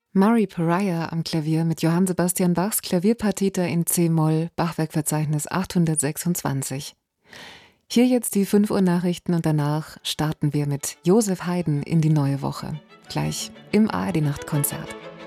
Murray Pariah am Klavier mit Johann Sebastian Bachs Klavierpartita in C-Moll, Bachwerkverzeichnis 826. Hier jetzt die 5 Uhr Nachrichten und danach starten wir mit Josef Haydn in die neue Woche. Gleich im ARD-Nachtkonzert.